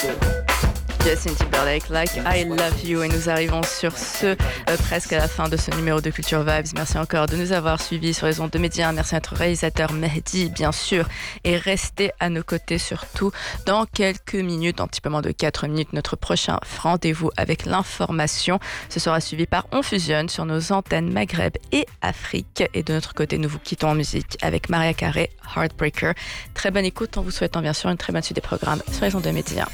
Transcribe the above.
Justin Timberlake, Like I Love You. Et nous arrivons sur presque à la fin de ce numéro de Culture Vibes. Merci encore de nous avoir suivis sur les ondes de Média. Merci à notre réalisateur Mehdi, bien sûr. Et restez à nos côtés surtout dans quelques minutes, un petit peu moins de 4 minutes, notre prochain rendez-vous avec l'information. Ce sera suivi par On Fusionne sur nos antennes Maghreb et Afrique. Et de notre côté, nous vous quittons en musique avec Maria Carey, Heartbreaker. Très bonne écoute en vous souhaitant bien sûr une très bonne suite des programmes sur les ondes de Média.